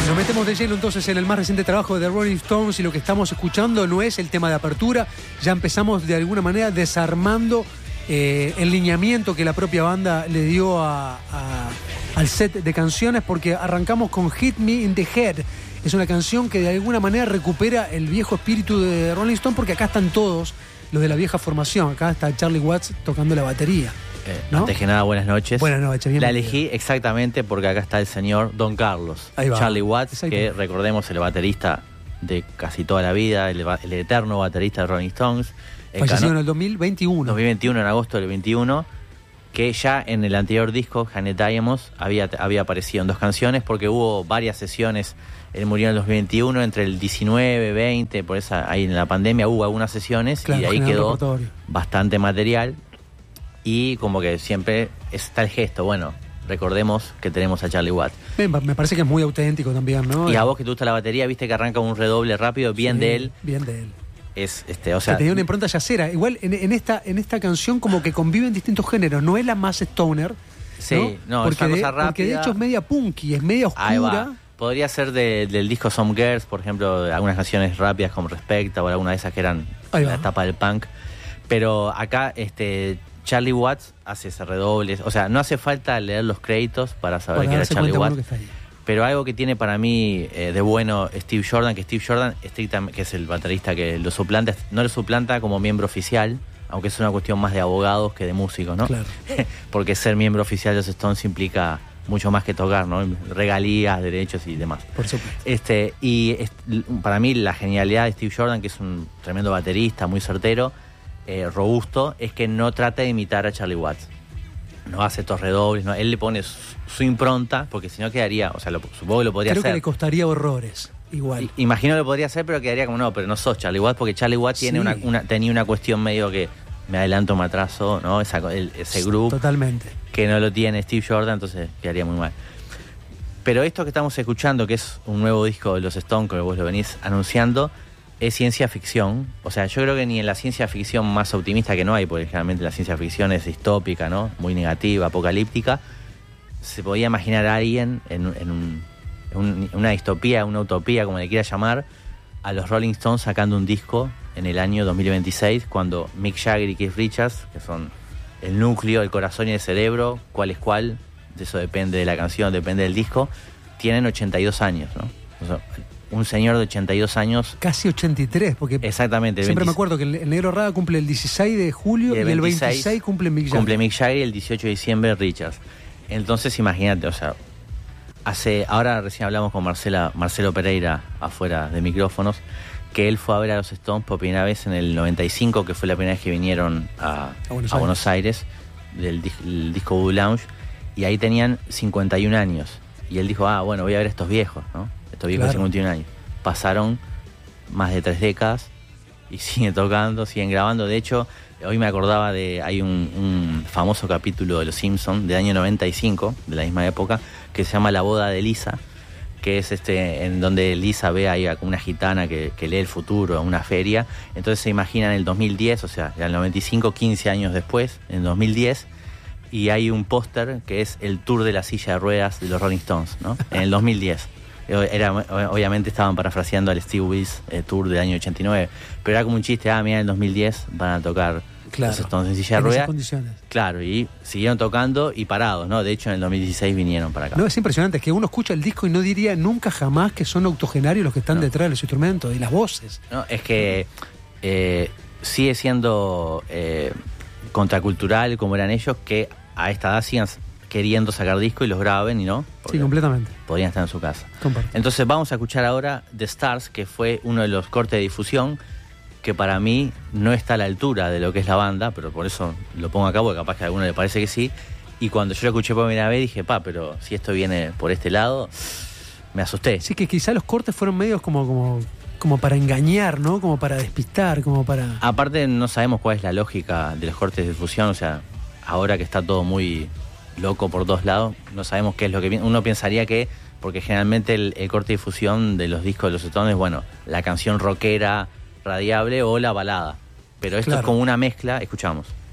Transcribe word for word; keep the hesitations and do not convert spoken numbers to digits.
Nos metemos de lleno entonces en el más reciente trabajo de The Rolling Stones y lo que estamos escuchando no es el tema de apertura. Ya empezamos de alguna manera desarmando eh, el lineamiento que la propia banda le dio a, a, al set de canciones, porque arrancamos con Hit Me in the Head. Es una canción que de alguna manera recupera el viejo espíritu de Rolling Stone, porque acá están todos los de la vieja formación. Acá está Charlie Watts tocando la batería. Eh, ¿no? Antes que nada, buenas noches. Buenas noches. Bien la bien. elegí exactamente porque acá está el señor Don Carlos, Charlie Watts, que recordemos el baterista de casi toda la vida, el, el eterno baterista de Rolling Stones. Falleció en el dos mil veintiuno. dos mil veintiuno, en agosto del veintiuno, que ya en el anterior disco, Janet Diamonds, había, había aparecido en dos canciones, porque hubo varias sesiones. Él murió en el dos mil veintiuno, entre el diecinueve, veinte, por esa, ahí en la pandemia hubo algunas sesiones, claro, y de ahí quedó repertorio. Bastante material. Y como que siempre está el gesto, bueno, recordemos que tenemos a Charlie Watts. Me parece que es muy auténtico también, ¿no? Y a vos que te gusta la batería, viste que arranca un redoble rápido, bien sí, de él. Bien de él. Es, este, o sea, que te dio una impronta yacera. Igual en, en, esta, en esta canción como que conviven distintos géneros. No es la más stoner, sí, no, ¿no? Porque, es una de, cosa rápida. Porque de hecho es media punky, es media oscura. Ahí va. Podría ser de, del disco Some Girls, por ejemplo, algunas canciones rápidas como Respecta o alguna de esas que eran la etapa del punk. Pero acá este Charlie Watts hace ese redoble. O sea, no hace falta leer los créditos para saber para que era Charlie Watts. Que pero algo que tiene para mí eh, de bueno Steve Jordan, que Steve Jordan, estrictamente, que es el baterista que lo suplanta, no lo suplanta como miembro oficial, aunque es una cuestión más de abogados que de músicos, ¿no? Claro. Porque ser miembro oficial de los Stones implica mucho más que tocar, ¿no? Regalías, derechos y demás. Por supuesto. Este, y es, para mí la genialidad de Steve Jordan, que es un tremendo baterista, muy certero, eh, robusto, es que no trata de imitar a Charlie Watts. No hace estos redobles, ¿no? Él le pone su, su impronta, porque si no quedaría, o sea, lo, supongo que lo podría Creo hacer. Creo que le costaría horrores, igual. I, imagino que lo podría hacer, pero quedaría como, no, pero no sos Charlie Watts, porque Charlie Watts sí. tiene una, una, tenía una cuestión medio que me adelanto, me atraso, ¿no? Esa, el, ese groove. Totalmente. Que no lo tiene Steve Jordan, entonces quedaría muy mal. Pero esto que estamos escuchando, que es un nuevo disco de los Stones, que vos lo venís anunciando, es ciencia ficción. O sea, yo creo que ni en la ciencia ficción más optimista, que no hay, porque generalmente la ciencia ficción es distópica, ¿no? Muy negativa, apocalíptica, se podía imaginar a alguien en, en, un, en un, una distopía, una utopía, como le quiera llamar, a los Rolling Stones sacando un disco en el año dos mil veintiséis, cuando Mick Jagger y Keith Richards, que son el núcleo, el corazón y el cerebro, cuál es cuál, de eso depende de la canción, depende del disco, tienen ochenta y dos años, ¿no? O sea, un señor de ochenta y dos años. Casi ochenta y tres, porque exactamente, siempre veinte... me acuerdo que el Negro Rada cumple el dieciséis de julio y el, y el veintiséis, veintiséis cumple Mick Jagger. Cumple Mick Jagger y el dieciocho de diciembre Richards. Entonces imagínate, o sea, hace ahora recién hablamos con Marcela, Marcelo Pereira afuera de micrófonos, que él fue a ver a los Stones por primera vez en el noventa y cinco, que fue la primera vez que vinieron a, a, Buenos, a Aires. Buenos Aires, del el disco Blue Lounge, y ahí tenían cincuenta y un años. Y él dijo, ah, bueno, voy a ver a estos viejos, ¿no? Estos viejos claro. de cincuenta y un años. Pasaron más de tres décadas y siguen tocando, siguen grabando. De hecho, hoy me acordaba de, hay un, un famoso capítulo de Los Simpsons del año noventa y cinco, de la misma época, que se llama La boda de Lisa, que es este en donde Lisa ve ahí a una gitana que, que lee el futuro en una feria. Entonces se imagina en el dos mil diez, o sea, en el noventa y cinco, quince años después, en dos mil diez, y hay un póster que es el tour de la silla de ruedas de los Rolling Stones, ¿no? En el dos mil diez. Era, obviamente estaban parafraseando al Steve Wills eh, tour del año ochenta y nueve, pero era como un chiste, ah, mira, en el dos mil diez van a tocar claro, los Stones en silla de ruedas. Claro, y siguieron tocando y parados, ¿no? De hecho, en el dos mil dieciséis vinieron para acá. No, es impresionante, es que uno escucha el disco y no diría nunca jamás que son octogenarios los que están no. detrás de los instrumentos y las voces. No, es que eh, sigue siendo eh, contracultural, como eran ellos, que a esta edad sigan queriendo sacar disco y los graben y no. Sí, completamente. Podrían estar en su casa. Comparto. Entonces vamos a escuchar ahora The Stars, que fue uno de los cortes de difusión que para mí no está a la altura de lo que es la banda, pero por eso lo pongo acá, porque capaz que a alguno le parece que sí. Y cuando yo lo escuché por primera vez dije, pa, pero si esto viene por este lado, me asusté. Sí, que quizá los cortes fueron medios como, como, como para engañar, ¿no? Como para despistar, como para... Aparte no sabemos cuál es la lógica de los cortes de difusión, o sea, ahora que está todo muy loco por todos lados, no sabemos qué es lo que... Uno pensaría que, porque generalmente el, el corte de difusión de los discos de los Stones, bueno, la canción rockera, radiable o la balada. Pero esto claro. es como una mezcla, escuchamos.